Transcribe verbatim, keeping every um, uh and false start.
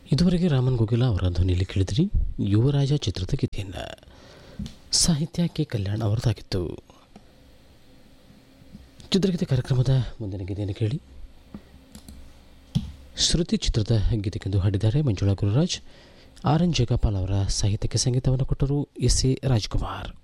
ಇದುವರೆಗೆ ರಾಮನ್ ಗೋಗಿಲ ಅವರ ಧ್ವನಿಯಲ್ಲಿ ಕೇಳಿದ್ರಿ ಯುವರಾಜ ಚಿತ್ರದ ಗೀತೆಯನ್ನು. ಸಾಹಿತ್ಯ ಕೆ ಕಲ್ಯಾಣ್ ಅವರದಾಗಿತ್ತು. ಚಿತ್ರಗೀತೆ ಕಾರ್ಯಕ್ರಮದ ಮುಂದಿನ ಗೀತೆಯನ್ನು ಕೇಳಿ. ಶ್ರುತಿ ಚಿತ್ರದ ಗೀತೆಗೆಂದು ಹಾಡಿದ್ದಾರೆ ಮಂಜುಳಾ ಗುರುರಾಜ್. ಆರ್ ಎನ್ ಜಗಪಾಲ್ ಅವರ ಸಾಹಿತ್ಯಕ್ಕೆ ಸಂಗೀತವನ್ನು ಕೊಟ್ಟರು ಎಸ್ ಎ ರಾಜ್ಕುಮಾರ್.